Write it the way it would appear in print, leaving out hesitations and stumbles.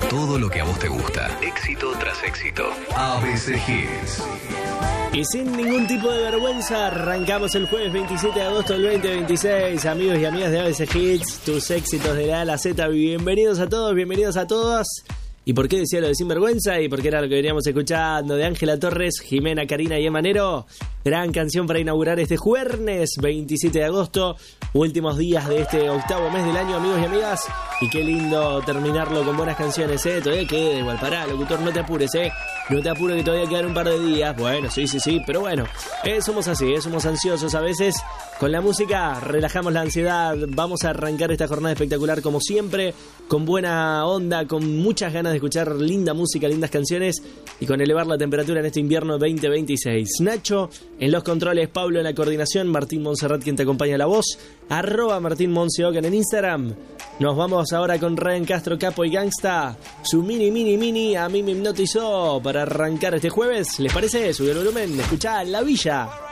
todo lo que a vos te gusta. Éxito tras éxito. ABC Hits. Y sin ningún tipo de vergüenza, arrancamos el jueves 27 de agosto del 2026. Amigos y amigas de ABC Hits, tus éxitos de la A a la Z. Bienvenidos a todos, bienvenidos a todas. ¿Y por qué decía lo de sinvergüenza? Y porque era lo que veníamos escuchando de Ángela Torres, Jimena, Karina y Emanero. Gran canción para inaugurar este jueves 27 de agosto. Últimos días de este octavo mes del año, amigos y amigas. Y qué lindo terminarlo con buenas canciones, ¿eh? Todavía queda igual. Pará, locutor, no te apures, ¿eh? No te apures que todavía quedan un par de días. Bueno, sí, pero bueno. Somos así, somos ansiosos a veces. Con la música relajamos la ansiedad. Vamos a arrancar esta jornada espectacular como siempre. Con buena onda, con muchas ganas de escuchar linda música, lindas canciones. Y con elevar la temperatura en este invierno 2026. Nacho en los controles, Pablo en la coordinación, Martín Montserrat quien te acompaña a la voz. @Martín Monseocan en Instagram. Nos vamos ahora con Ryan Castro, Capo y Gangsta. Su mini a mí me hipnotizó para arrancar este jueves. ¿Les parece? Sube el volumen, escuchá La Villa.